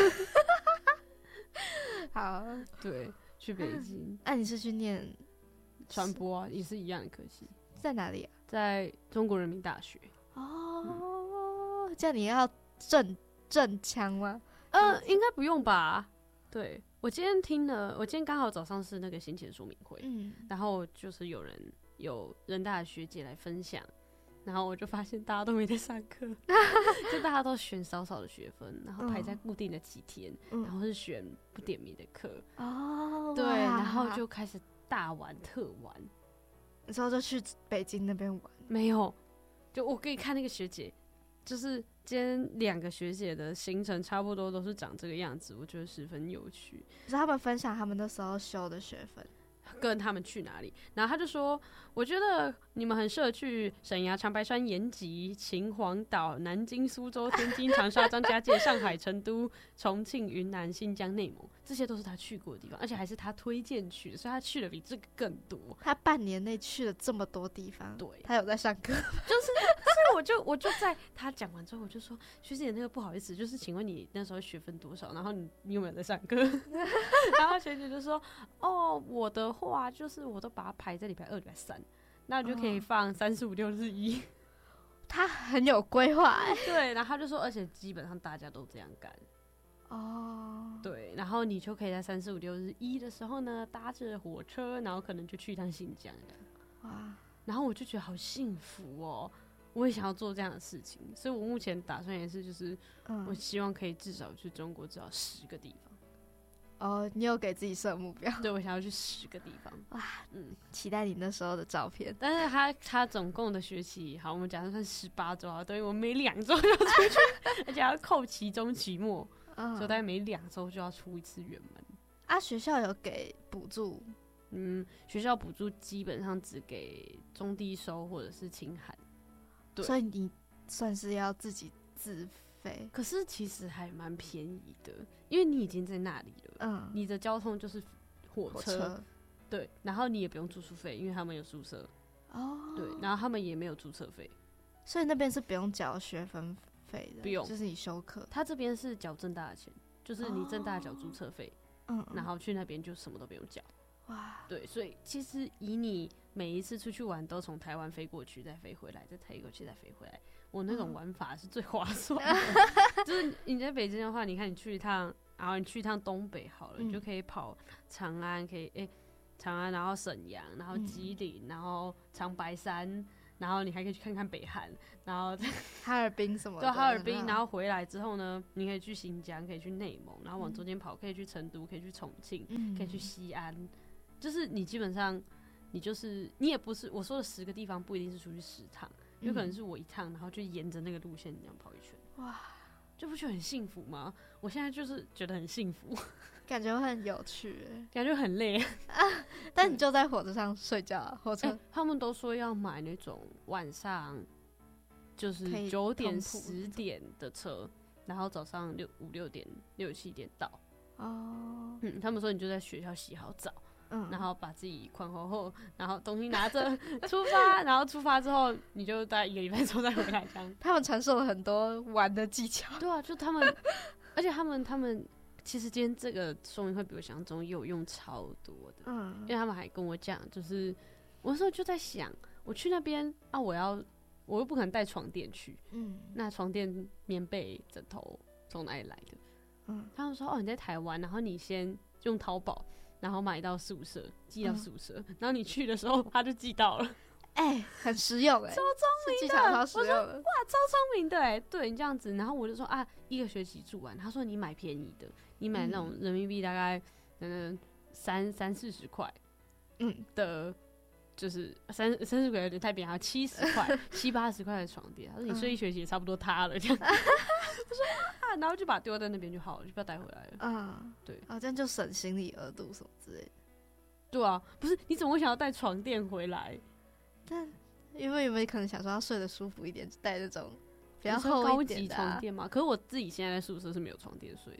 好， 对，去北京。 那、啊、你是去念传播啊，也是一样的科系。 在哪里啊？ 在中国人民大学。 哦，嗯、这样你要正正腔吗？ 呃，应该不用吧。对，我今天听了，我今天刚好早上是那个行前说明会，嗯，然后就是有人有人大的学姐来分享，然后我就发现大家都没在上课，就大家都选少少的学分，然后排在固定的几天，嗯、然后是选不点名的课。哦，对，然后就开始大玩特玩。 之后就去北京那边玩？ 没有，就我可以看那个学姐，就是今天两个学姐的行程差不多都是长这个样子，我觉得十分有趣。 是他们分享他们那时候修的学分， 跟他们去哪里，然后他就说，我觉得你们很适合去沈阳、长白山、延吉、秦皇岛、南京、苏州、天津、长沙、张家界、上海、成都、重庆、云南、新疆、内蒙，这些都是他去过的地方，而且还是他推荐去的，所以他去的比这个更多。 他半年内去了这么多地方， 对， 他有在上课， 就是，所以我就我就在他讲完之后，我就说，学姐那个不好意思，就是请问你那时候学分多少？然后你你有没有在上课？然后学姐就说，哦，我的话就是我都把它排在礼拜二、礼拜三，那你就可以放三四五六日一。 他很有规划哎。 对，然后他就说，而且基本上大家都这样干。哦，对，然后你就可以在三四五六日一的时候呢，搭着火车，然后可能就去一趟新疆。哇，然后我就觉得好幸福哦，我也想要做这样的事情，所以我目前打算也是，就是我希望可以至少去中国至少十个地方。 哦，你有给自己设目标？ 对，我想要去十个地方。哇， 嗯，期待你那时候的照片。 但是他他总共的学期，好，我们假设算十八周啊，等于我每两周就要出去，而且要扣期中、期末，嗯、所以大概每两周就要出一次远门。 啊，学校有给补助？ 嗯，学校补助基本上只给中低收或者是清寒。对， 所以你算是要自己自费。 可是其实还蛮便宜的，因为你已经在那里了。嗯，你的交通就是火车，火车对，然后你也不用住宿费，因为他们有宿舍。哦，对，然后他们也没有注册费， 所以那边是不用缴学分费的， 不用， 就是你修课。 他这边是缴政大的钱，就是你政大缴注册费，嗯，然后去那边就什么都不用缴。哇，对，所以其实以你每一次出去玩都从台湾飞过去，再飞回来，再飞过去，再飞回来，我那种玩法是最划算的。嗯、就是你在北京的话，你看你去一趟。然后你去一趟东北好了，嗯、你就可以跑长安，可以哎、欸，长安，然后沈阳，然后吉林，嗯、然后长白山，然后你还可以去看看北韩，然后哈尔滨什么的。 对，哈尔滨，然后回来之后呢，你可以去新疆，可以去内蒙，然后往中间跑，可以去成都，可以去重庆，嗯、可以去西安。就是你基本上，你就是你也不是我说的十个地方，不一定是出去十趟，有、嗯、可能是我一趟，然后就沿着那个路线这样跑一圈。哇！这不就很幸福吗？我现在就是觉得很幸福， 感觉会很有趣， 感觉很累啊。 但你就在火车上睡觉、啊，火车、 欸、他们都说要买那种晚上就是九点十点的车，然后早上六五六点六七点到。哦，嗯，他们说你就在学校洗好澡。嗯、然后把自己宽厚厚，然后东西拿着出发，然后出发之后你就大概一个礼拜之后再回来这样。 他们传授了很多玩的技巧。 对啊，就他们，而且他们他们其实今天这个说明会比我想象中有用超多的，嗯，因为他们还跟我讲，就是我那时候就在想，我去那边啊，我要我又不可能带床垫去，嗯，那床垫、棉被、枕头从哪里来的？嗯，他们说哦你在台湾，然后你先用淘宝。然后买到宿舍，寄到宿舍，嗯、然后你去的时候他就寄到了， 哎、欸，很实用哎、欸， 超聪明的， 技巧超实用的， 我说哇，超聪明的哎、欸，对你这样子，然后我就说啊，一个学期住完，他说你买便宜的，你买那种人民币大概嗯三三四十块，嗯的，就是三三十块有点太便宜，还有七十块、七八十块的床垫，他说你睡一学期也差不多塌了这样。我说啊，然后就把它丢在那边就好了，就不要带回来了。嗯，对， 啊，这样就省行李额度什么之类的。 对啊，不是你怎么会想要带床垫回来？ 但因为有没有可能想说要睡得舒服一点，就带那种比较厚一点的、啊、 高级床垫嘛？可是我自己现在在宿舍是没有床垫睡的。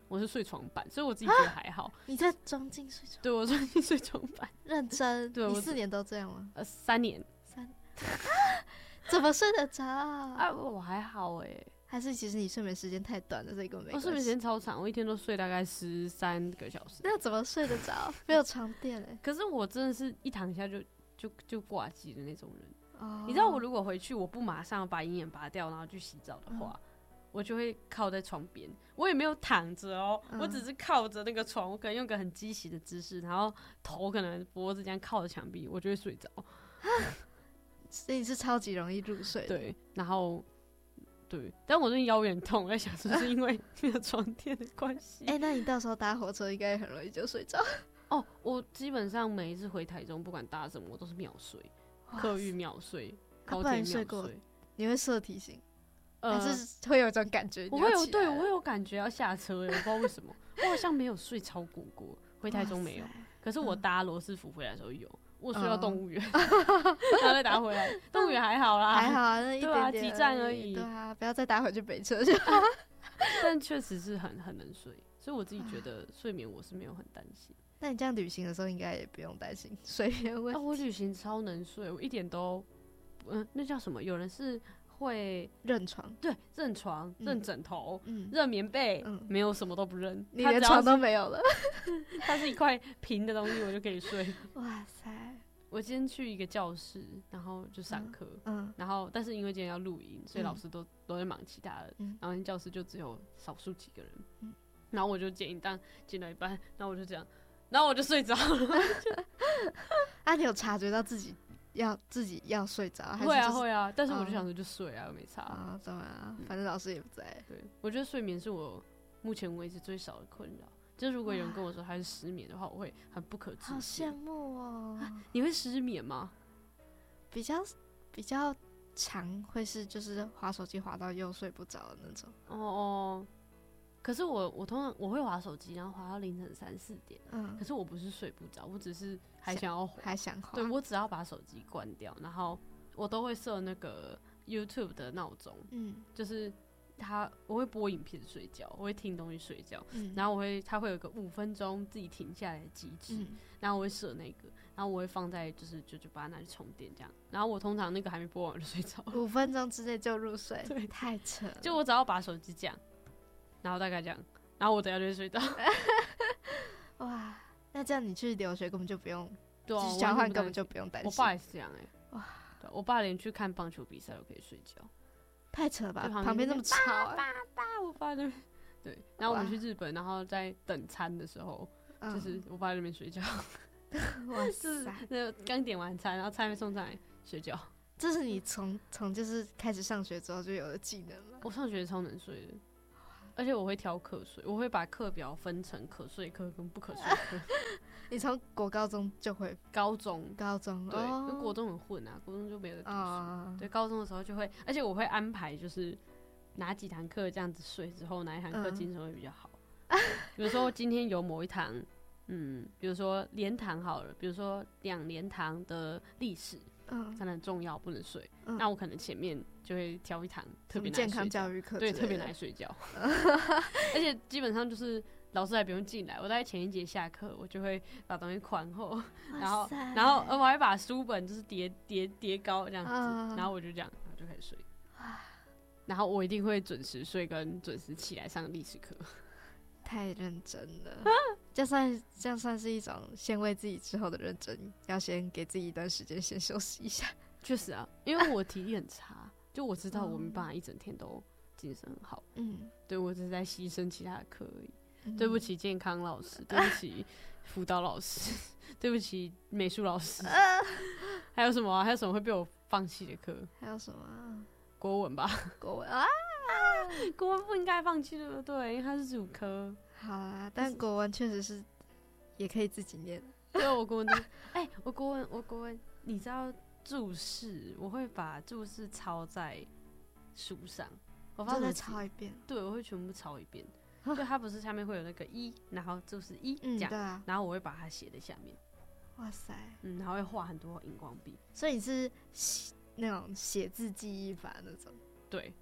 我是睡床板，所以我自己觉得还好。 你在装进睡床？ 对，我装进睡床板。 认真？ 对， 你四年都这样吗？ 呃，三年。 三，怎么睡得着啊？我还好哎、欸。 还是其实你睡眠时间太短了，所以根本没关系。 我睡眠时间超长，我一天都睡大概十三个小时。 那怎么睡得着？没有床垫哎、欸。 可是我真的是一躺下就就就挂机的那种人。哦。你知道我如果回去我不马上把银眼拔掉，然后去洗澡的话，嗯、我就会靠在床边。我也没有躺着哦、嗯，我只是靠着那个床，我可能用个很畸形的姿势，然后头可能脖子这样靠着墙壁，我就会睡着。 所以你是超级容易入睡的。 对，然后。对，但我最近腰有点痛，我在想是不是因为没有床垫的关系。 哎、欸，那你到时候搭火车应该很容易就睡着。 哦，我基本上每一次回台中，不管搭什么，我都是秒睡，客运秒睡，高铁秒睡。 你会设提醒，呃、还是会有一种感觉？ 我会有，对我会有感觉要下车，我不知道为什么，我好像没有睡超过过，回台中没有，可是我搭罗斯福回来的时候有。我睡到动物园，然后再打回来。动物园还好啦， 还好啊，那一点点而已， 对啊，几站而已。 对啊，不要再打回去北车就好。 但确实是很很能睡，所以我自己觉得睡眠我是没有很担心。 那你这样旅行的时候应该也不用担心睡眠问题。 啊，我旅行超能睡，我一点都，嗯、呃，那叫什么？有人是会认床， 对，认床、嗯、认枕头、嗯、认棉被、嗯，没有什么都不认， 你连床都没有了。 它是一块平的东西，我就可以睡。 哇塞！ 我今天去一个教室，然后就上课、嗯嗯，然后但是因为今天要录音，所以老师都、嗯、都在忙其他的、嗯，然后教室就只有少数几个人、嗯，然后我就剪一档剪到一半，然后我就这样，然后我就睡着了。 啊，你有察觉到自己要自己要睡着？ 会啊会啊，但是我就想说就睡啊，我、嗯、没差啊，当然啊，反正老师也不在。 对，我觉得睡眠是我目前为止最少的困扰。就如果有人跟我说他是失眠的话，我会很不可置信。 好羡慕哦、啊！ 你会失眠吗？ 比较比较常会是就是滑手机滑到又睡不着的那种。 哦哦，可是我我通常我会滑手机，然后滑到凌晨三四点。嗯，可是我不是睡不着，我只是还想要滑还想滑。 对，我只要把手机关掉，然后我都会设那个 YouTube 的闹钟。嗯，就是。他我会播影片睡觉，我会听东西睡觉、嗯，然后我会他会有一个五分钟自己停下来的机制、嗯，然后我会设那个，然后我会放在就是就就把它拿去充电这样，然后我通常那个还没播完我就睡着， 五分钟之内就入睡， 对， 太扯了。 就我只要把手机这样，然后大概这样，然后我等下就会睡着。 哇，那这样你去留学根本就不用， 对啊， 交换根本就不用担心。 我爸也是这样哎、欸，哇，对，我爸连去看棒球比赛都可以睡觉。 太扯了吧！旁边那么吵、啊， 爸爸，我爸那边对。然后我们去日本，然后在等餐的时候，就是我爸在那边睡觉。 哇塞！ 那刚点完餐，然后菜没送上来，睡觉。 这是你从从就是开始上学之后就有的技能吗？ 我上学超能睡的，而且我会挑课睡，我会把课表分成可睡课跟不可睡课。 你从国高中就会？ 高中， 高中对，跟、哦、国中很混啊，国中就没有读书、哦。对，高中的时候就会，而且我会安排就是哪几堂课这样子睡之后，哪一堂课精神会比较好。嗯、比如说今天有某一堂，嗯，比如说连堂好了，比如说两连堂的历史，嗯，真的很重要，不能睡、嗯。那我可能前面就会挑一堂特别健康教育课， 对，特别来睡觉。而且基本上就是。老师还不用进来，我大概前一节下课，我就会把东西宽厚，然后，然后我还把书本就是叠叠叠高这样子，呃、然后我就这样，然后就开始睡。然后我一定会准时睡跟准时起来上历史课。 太认真了，这算这样算是一种先为自己之后的认真，要先给自己一段时间先休息一下。 确实啊，因为我体力很差，就我知道我没办法一整天都精神很好。嗯，对我只是在牺牲其他的课而已。嗯、对不起健康老师，对不起辅导老师，对不起美术老师、呃，还有什么、啊？还有什么会被我放弃的课？ 还有什么、啊？ 国文吧， 国文啊， 国文不应该放弃，对不对？因为它是主科。 好啊，但国文确实是也可以自己念。 对，我国文都，哎、欸，我国文，我国文，你知道注释，我会把注释抄在书上，我发再抄一遍。 对，我会全部抄一遍。就它不是下面会有那个一，然后就是一这样、嗯啊，然后我会把它写在下面。 哇塞， 嗯，然后会画很多荧光笔。 所以你是那种写字记忆法那种？ 对，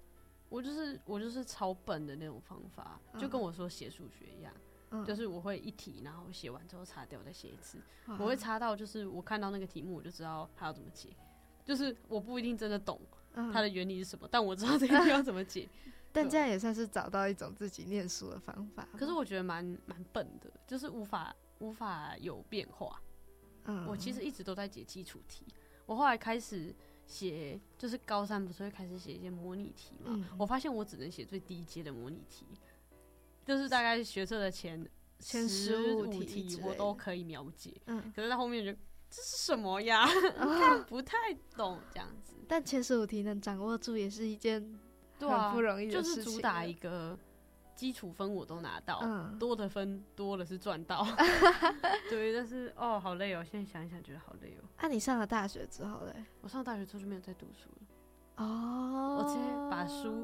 我就是我就是超笨的那种方法，嗯、就跟我说写数学一样。嗯、就是我会一题，然后写完之后擦掉，再写一次。嗯、我会擦到，就是我看到那个题目，我就知道它要怎么解。就是我不一定真的懂它的原理是什么，嗯、但我知道这一题要怎么解。 但这样也算是找到一种自己念书的方法。 可是我觉得蛮蛮笨的，就是无法无法有变化。嗯，我其实一直都在解基础题，我后来开始写，就是高三不是会开始写一些模拟题嘛？嗯、我发现我只能写最低阶的模拟题。就是大概学测的前前十五题我都可以描解，嗯，可是到后面就这是什么呀？看不太懂这样子。 但前十五题能掌握住也是一件很不容易的事情， 就是主打一个基础分我都拿到，嗯、多的分多了是赚到。对，但是哦，好累哦！现在想一想觉得好累哦。 啊，你上了大学之后嘞？ 我上了大学之后就没有再读书了。 哦， 我直接把书。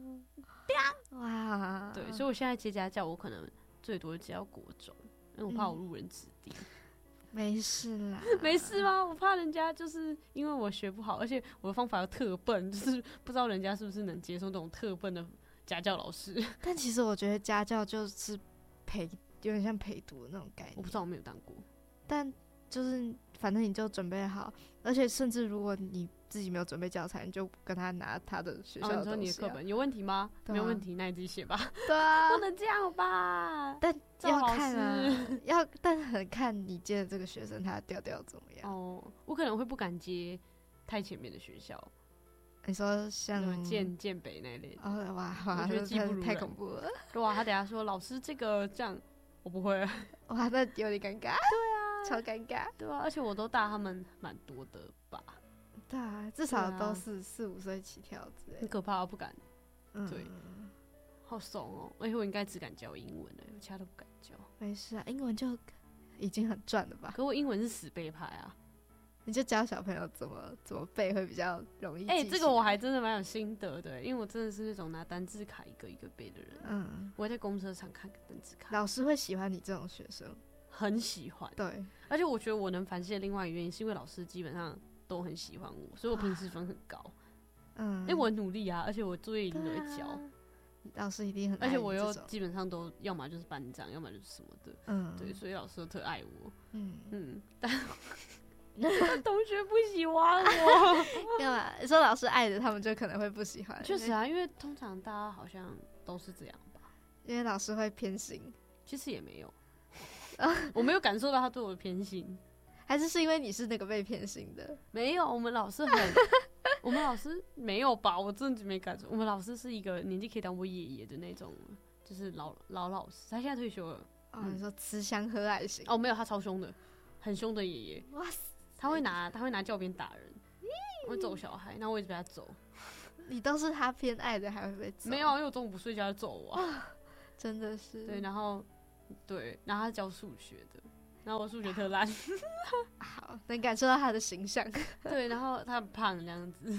哇，对，所以我现在接家教，我可能最多接到国中，因为我怕我路人指定。嗯、 没事啦， 没事吗？我怕人家就是因为我学不好，而且我的方法又特笨，就是不知道人家是不是能接受那种特笨的家教老师。 但其实我觉得家教就是陪，有点像陪读的那种概念。 我不知道，我没有当过， 但就是反正你就准备好，而且甚至如果你自己没有准备教材，你就跟他拿他的学校的东西、啊。哦、你说你的课本有问题吗？啊、没有问题，那你自己写吧。 对啊， 不能这样吧？ 但要看啊，要但很看你接的这个学生他的调调怎么样。 哦，我可能会不敢接太前面的学校。 你说像建建北那类的？ 哦哇哇，我觉得记不如太恐怖了。 对啊，他等一下说老师这个这样，我不会。 哇，那有点尴尬。对啊， 超尴尬。 对啊，而且我都大他们蛮多的吧。 对啊，至少都是四五岁起跳之类的， 很可怕，我不敢。嗯、对，好怂哦！而且我应该只敢教英文的，我其他都不敢教。 没事啊，英文就已经很赚了吧？ 可我英文是死背派啊， 你就教小朋友怎么怎么背会比较容易。 哎、欸，这个我还真的蛮有心得的，因为我真的是那种拿单字卡一个一个背的人。嗯，我会在公车上看单字卡， 老师会喜欢你这种学生， 很喜欢。 对， 而且我觉得我能反系的另外一个原因，是因为老师基本上都很喜欢我，所以我平时分很高。嗯，因为我很努力啊，而且我作业一定都会交、啊， 老师一定很爱你， 而且我又基本上都要么就是班长，要么就是什么的。嗯，对，所以老师都特爱我。嗯嗯，但同学不喜欢我。 干嘛？你说老师爱的，他们就可能会不喜欢。 确实啊，因为通常大家好像都是这样吧。 因为老师会偏心， 其实也没有，我没有感受到他对我的偏心。 还是是因为你是那个被偏心的？ 没有，我们老师很，我们老师没有吧？我真的没感受。我们老师是一个年纪可以当我爷爷的那种，就是老老老师。他现在退休了。 哦，你说慈祥和蔼型？ 哦，没有，他超凶的，很凶的爷爷。哇塞！他会拿他会拿教鞭打人，会揍小孩，然后我一直被他揍。 你都是他偏爱的，还会被揍？ 没有，因为我中午不睡觉就揍我、啊。 真的是。 对，然后对，然后他教数学的。然后我数学特烂， 好能感受到他的形象。 对，然后他很胖这样子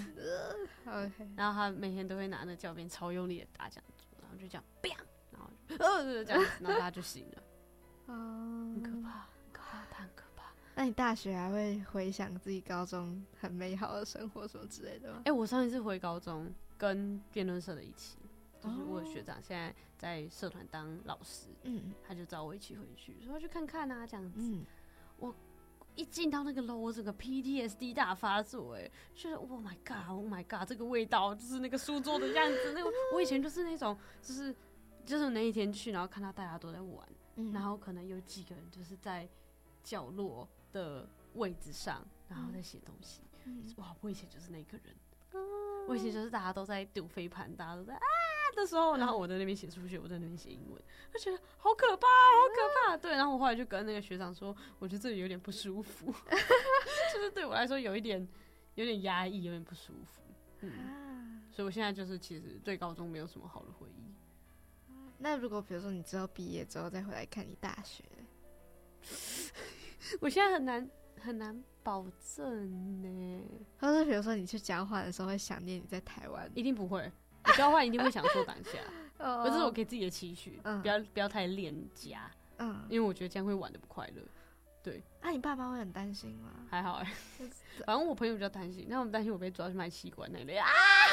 ，OK。 然后他每天都会拿那教鞭超用力的打这样子，然后就这样 ，biang， 然后就呃这样子，然后他就醒了。哦，很可怕，很可怕，他很可怕。 那你大学还会回想自己高中很美好的生活什么之类的吗？ 哎、欸，我上一次回高中跟辩论社的一起。就是我的学长现在在社团当老师，嗯，他就找我一起回去，说去看看啊，这样子。嗯、我一进到那个楼，我整个 P T S D 大发作、欸，哎，就是 Oh my God，Oh my God， 这个味道就是那个书桌的样子。那个我以前就是那种，就是就是那一天去，然后看到大家都在玩，嗯、然后可能有几个人就是在角落的位置上，然后在写东西。嗯、哇，我以前就是那个人。我以前就是大家都在丢飞盘，大家都在啊的时候，然后我在那边写数学，我在那边写英文，就觉得好可怕，好可怕。对，然后我后来就跟那个学长说，我觉得这里有点不舒服，就是对我来说有一点有点压抑，有点不舒服。嗯，所以我现在就是其实对高中没有什么好的回忆。 那如果比如说你之后毕业之后再回来看你大学， 我现在很难很难保证呢。 或是比如说你去交换的时候会想念你在台湾？ 一定不会，我交换一定会享受当下。哦，这是我给自己的期许，嗯、不要不要太恋家，嗯，因为我觉得这样会玩得不快乐。对， 那、啊、你爸妈会很担心吗？ 还好哎、欸，反正我朋友比较担心，那我们担心我被抓去卖器官那类啊，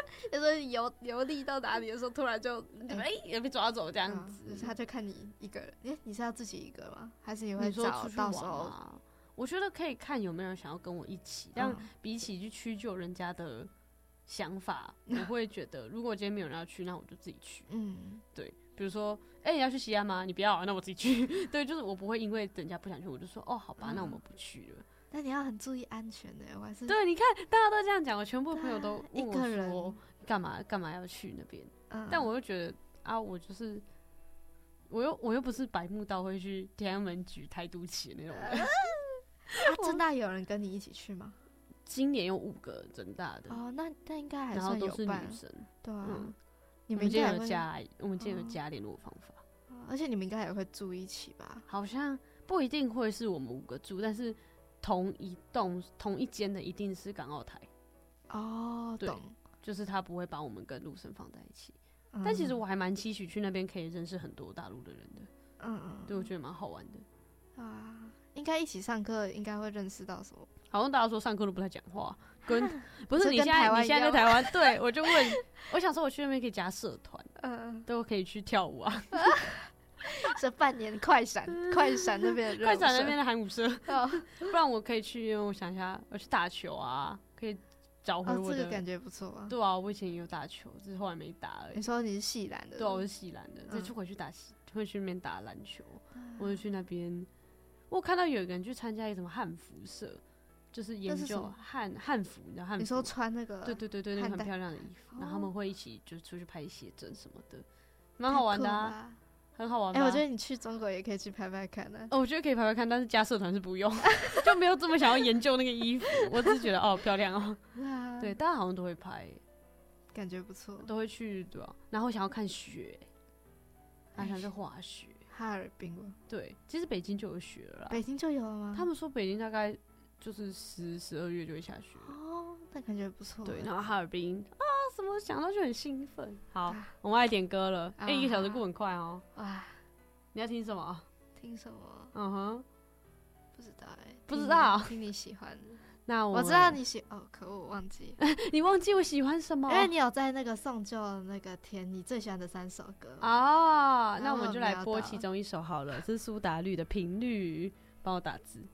有时候游游历到哪里的时候，突然就哎也、欸、被抓走这样子， 嗯、他就看你一个人，哎、欸，你是要自己一个吗？还是你会找到时候？ 我觉得可以看有没有人想要跟我一起，但比起去屈就人家的想法，嗯、我会觉得如果今天没有人要去，那我就自己去。嗯，对，比如说，哎、欸，你要去西安吗？你不要、啊，那我自己去。对，就是我不会因为人家不想去，我就说哦，好吧，嗯、那我们不去了。 但你要很注意安全的，我还是对，你看大家都这样讲，我全部朋友都问我说干嘛干嘛要去那边，嗯、但我又觉得啊，我就是我又我又不是百慕到会去天安门举台独旗的那种人。 啊，政大有人跟你一起去吗？ 今年有五个政大的哦，那那应该还算有伴，然后都是女生，对啊。嗯、 你们今天有加，我们今天有加联络方法、 哦，而且你们应该也会住一起吧？ 好像不一定会是我们五个住，但是同一栋同一间的一定是港澳台。 哦，懂， 就是他不会把我们跟陆生放在一起。嗯、但其实我还蛮期许去那边可以认识很多大陆的人的，嗯嗯，对，我觉得蛮好玩的啊。应该一起上课，应该会认识到什么？ 好像大家说上课都不太讲话，跟不是你现在你现在在台湾，对我就问，我想说我去那边可以加社团，嗯，都可以去跳舞啊。 这半年快闪快闪那边的快闪那边的韩舞社，不然我可以去，因为我想一下，我去打球啊，可以找回我的、 哦、这个感觉不错啊。 对啊，我以前也有打球，只是后来没打而已。 你说你是系篮的？ 对啊，我是系篮的，再、嗯、就回去打，会去那边打篮球，嗯、我就去那边。我看到有一个人去参加一个什么汉服社，就是研究汉汉服，你知道汉服？ 你說穿那個？ 对对对对，那个很漂亮的衣服，哦、然后他们会一起就出去拍写真什么的，蛮好玩的啊，很好玩吧。 哎、欸，我觉得你去中国也可以去拍拍看呢、啊。 哦，我觉得可以拍拍看，但是加社团是不用，就没有这么想要研究那个衣服。我只是觉得哦漂亮哦，啊、对，大家好像都会拍， 感觉不错， 都会去对吧、啊？然后想要看雪，还想去滑雪。 哈尔滨吗？ 对，其实北京就有雪了啦。 北京就有了吗？ 他们说北京大概就是十十二月就会下雪哦，那感觉不错。 对，然后哈尔滨啊，什么想到就很兴奋。好，啊、我们爱点歌了。哎、啊欸，一个小时过很快哦。啊，你要听什么？ 听什么？ 嗯哼， 不知道哎、欸， 不知道。 听你喜欢的。 那 我, 我知道你喜哦，可恶，我忘记你忘记我喜欢什么？ 因为你有在那个宋就那个填你最喜欢的三首歌哦。那我们就来播其中一首好了，是苏打绿的《频率》，帮我打字，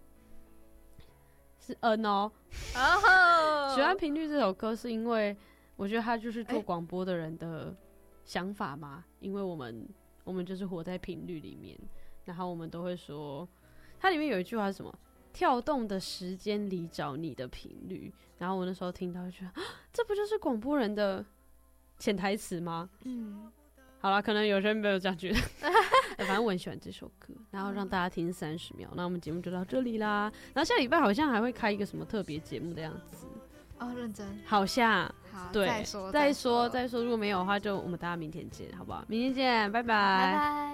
是嗯哦。喜欢《频率》这首歌是因为我觉得它就是做广播的人的想法嘛，欸、因为我们我们就是活在频率里面，然后我们都会说，它里面有一句话是什么？跳动的时间里找你的频率，然后我那时候听到就觉得，啊，这不就是广播人的潜台词吗？嗯，好啦，可能有些人没有这样觉得，反正我很喜欢这首歌，然后让大家听三十秒，那我们节目就到这里啦。然后下礼拜好像还会开一个什么特别节目的样子。 哦，认真？ 好像。 好， 对， 再说， 再说，再说，如果没有的话，就我们大家明天见，好不好？明天见，拜拜。 拜拜。